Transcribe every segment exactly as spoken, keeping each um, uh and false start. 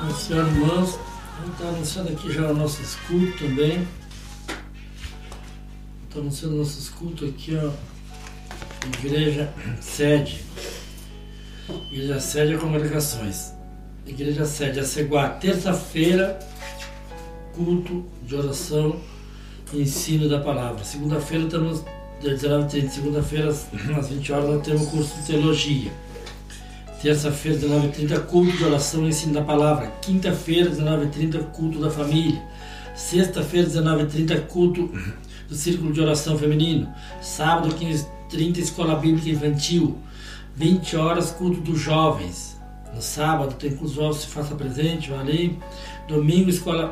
Paz do Senhor, irmãos. Vamos estar anunciando aqui já o nosso escudo também. Estou anunciando o nosso escudo aqui, ó. Igreja Sede. Igreja Sede é congregações. Igreja Sede, a Ceguá, terça-feira, culto de oração e ensino da palavra. Segunda-feira estamos às dezenove e trinta. Segunda-feira, às vinte horas, nós temos o curso de teologia. Terça-feira, dezenove e trinta, culto de oração e ensino da palavra. Quinta-feira, dezenove e trinta, culto da família. Sexta-feira, dezenove e trinta, culto do círculo de oração feminino. Sábado, quinze e trinta, escola bíblica infantil. vinte horas, culto dos jovens. No sábado tem culto dos jovens, se faça presente, vai ali. Domingo, escola...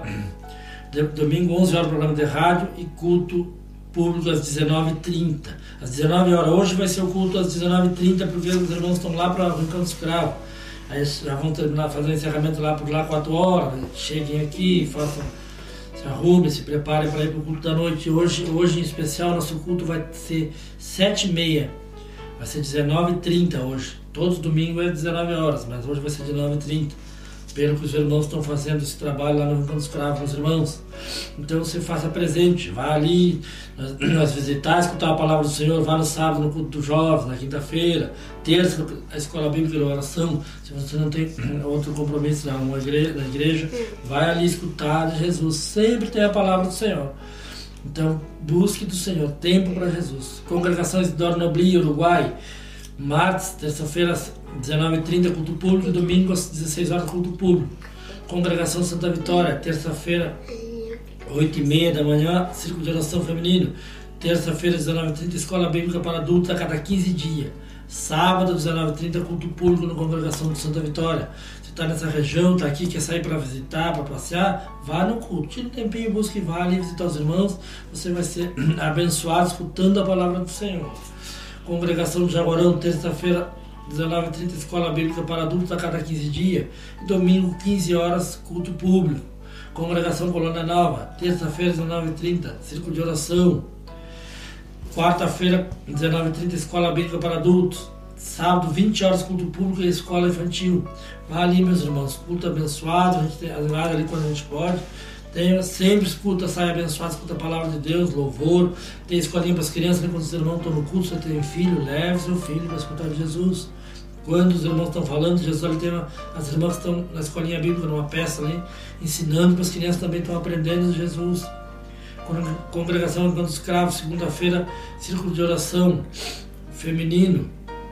Domingo, onze horas, programa de rádio e culto público às dezenove e trinta. Às dezenove horas. Hoje vai ser o culto às dezenove e trinta, porque os irmãos estão lá para o Rincão do Escravo. Aí já vão terminar, fazer o encerramento lá por lá quatro horas. Cheguem aqui, façam, se arrumem, se preparem para ir para o culto da noite. Hoje, hoje em especial, nosso culto vai ser sete e meia. Vai ser dezenove e trinta hoje. Todos os domingos é dezenove horas, mas hoje vai ser dezenove e trinta. Pelo que os irmãos estão fazendo esse trabalho lá no Rincão dos Escravos, os irmãos. Então você faça presente, vá ali, nós, nós visitar, escutar a palavra do Senhor, vá no sábado no culto dos jovens, na quinta-feira, terça, a escola bíblica de oração. Se você não tem outro compromisso na igreja, na igreja, vai ali escutar de Jesus. Sempre tem a palavra do Senhor. Então, busque do Senhor, tempo para Jesus. Congregações de Dornobli, Uruguai, martes, terça-feira, dezenove e trinta, culto público, domingo às dezesseis horas, culto público. Congregação Santa Vitória, terça-feira, oito e meia da manhã, círculo de oração feminino. Terça-feira, dezenove e trinta, escola bíblica para adultos a cada quinze dias. Sábado, dezenove e trinta, culto público na Congregação de Santa Vitória. Se está nessa região, está aqui, quer sair para visitar, para passear, vá no culto. Tira um tempinho, busque e vá ali visitar os irmãos. Você vai ser abençoado escutando a palavra do Senhor. Congregação de Jaguarão, terça-feira, dezenove e trinta, escola bíblica para adultos a cada quinze dias. E domingo, quinze horas, culto público. Congregação Colônia Nova, terça-feira, dezenove e trinta, círculo de oração. Quarta-feira, dezenove e trinta, escola bíblica para adultos. Sábado, vinte horas, culto público e escola infantil. Vá ali, meus irmãos, culto abençoado, a gente tem animado ali quando a gente pode. Tem, sempre escuta, sai abençoado, escuta a palavra de Deus, louvor. Tem escolinha para as crianças, né? Quando os irmãos estão no culto, você tem filho, leve seu filho para escutar de Jesus. Quando os irmãos estão falando de Jesus, ali tem uma, as irmãs que estão na escolinha bíblica, numa peça ali, ensinando para as crianças também estão aprendendo de Jesus. Congregação dos Escravos, segunda-feira, círculo de oração feminino,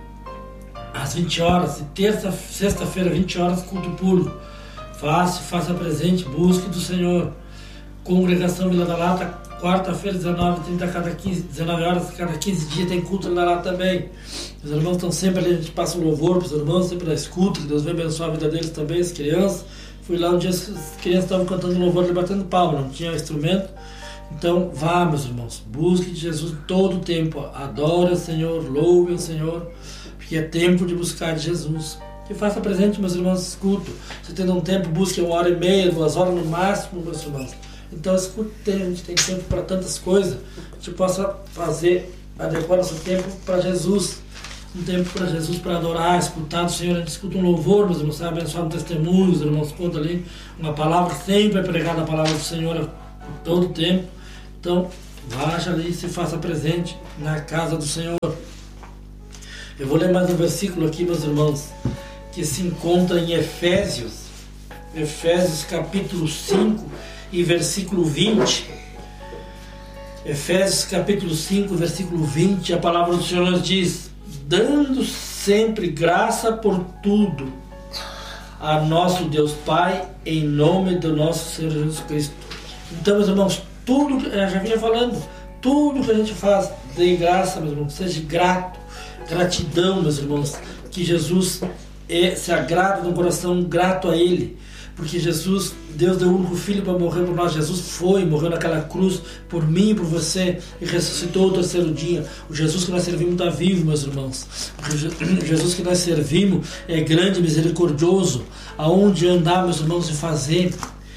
às vinte horas. E terça, sexta-feira, vinte horas, culto público. Faça, faça presente, busque do Senhor. Congregação Vila da Lata, quarta-feira, dezenove e trinta, cada quinze, dezenove horas, cada quinze dias tem culto lá, lá também. Os irmãos estão sempre ali, a gente passa o louvor para os irmãos, sempre na escuta, que Deus vai abençoar a vida deles também, as crianças. Fui lá um dia, as crianças estavam cantando louvor, batendo palma, não tinha instrumento. Então, vá, meus irmãos, busque de Jesus todo o tempo, adore o Senhor, louve o Senhor, porque é tempo de buscar de Jesus. E faça presente, meus irmãos, escuto. Se tendo um tempo, busque uma hora e meia, duas horas no máximo, meus irmãos. Então, escute, a gente tem tempo para tantas coisas, a gente possa fazer, adequar nosso tempo para Jesus. Um tempo para Jesus, para adorar, escutar do Senhor. A gente escuta um louvor, meus irmãos, sabe, abençoar um testemunho, os irmãos contam ali uma palavra, sempre é pregada a palavra do Senhor por todo o tempo. Então, vá ali e se faça presente na casa do Senhor. Eu vou ler mais um versículo aqui, meus irmãos, que se encontra em Efésios, Efésios capítulo cinco e versículo vinte. Efésios capítulo cinco, versículo vinte, a palavra do Senhor nos diz: dando sempre graça por tudo a nosso Deus Pai, em nome do nosso Senhor Jesus Cristo. Então, meus irmãos, tudo, eu já vinha falando, tudo que a gente faz, dê graça, meus irmãos, seja grato, gratidão, meus irmãos, que Jesus é, se agrada no coração grato a Ele, porque Jesus, Deus deu o único Filho para morrer por nós. Jesus foi, morreu naquela cruz por mim e por você e ressuscitou o terceiro dia. O Jesus que nós servimos está vivo, meus irmãos. O Jesus que nós servimos é grande, misericordioso, aonde andar, meus irmãos, e fazer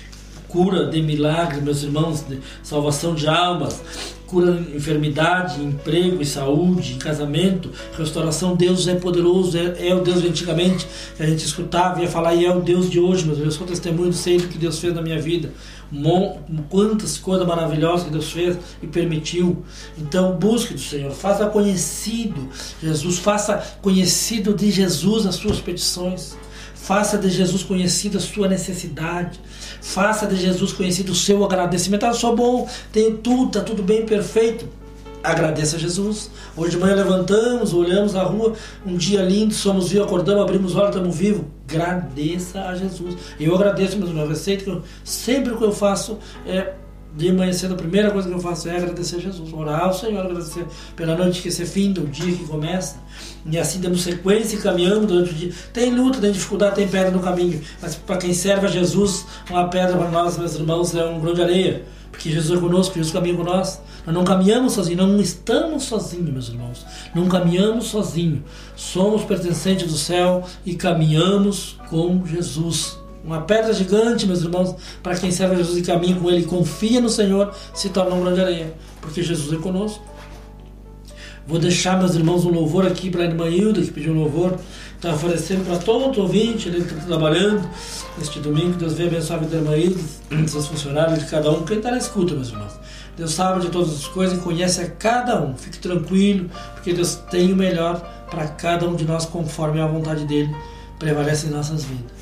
cura de milagres, meus irmãos, de salvação de almas, cura de enfermidade, emprego e saúde, casamento, restauração. Deus é poderoso, é, é o Deus de antigamente que a gente escutava e ia falar, e é o Deus de hoje, meus irmãos. Eu sou testemunho, sei do que Deus fez na minha vida, quantas coisas maravilhosas que Deus fez e permitiu. Então busque do Senhor, faça conhecido Jesus, faça conhecido de Jesus as suas petições, faça de Jesus conhecido a sua necessidade, faça de Jesus conhecido o seu agradecimento. Ah, eu sou bom, tenho tudo, está tudo bem, perfeito. Agradeça a Jesus. Hoje de manhã levantamos, olhamos na rua, um dia lindo, somos vivos, acordamos, abrimos os olhos, estamos vivos. Agradeça a Jesus. Eu agradeço, mas uma receita que eu, sempre o que eu faço é, de manhã cedo, a primeira coisa que eu faço é agradecer a Jesus, orar ao Senhor, agradecer pela noite que se finda, o dia que começa, e assim damos sequência e caminhamos durante o dia. Tem luta, tem dificuldade, tem pedra no caminho, mas para quem serve a Jesus, uma pedra para nós, meus irmãos, é um grão de areia, porque Jesus é conosco, Jesus caminha com nós. Nós não caminhamos sozinhos, não estamos sozinhos, meus irmãos, não caminhamos sozinhos, somos pertencentes do céu e caminhamos com Jesus. Uma pedra gigante, meus irmãos, para quem serve a Jesus e caminha com Ele, confia no Senhor, se torna um grão de areia, porque Jesus é conosco. Vou deixar, meus irmãos, um louvor aqui para a irmã Hilda, que pediu um louvor, está oferecendo para todo ouvinte, ele está trabalhando neste domingo. Deus venha abençoar a vida da irmã Hilda, seus funcionários, de cada um, quem está na escuta, meus irmãos. Deus sabe de todas as coisas e conhece a cada um. Fique tranquilo, porque Deus tem o melhor para cada um de nós, conforme a vontade dEle prevalece em nossas vidas.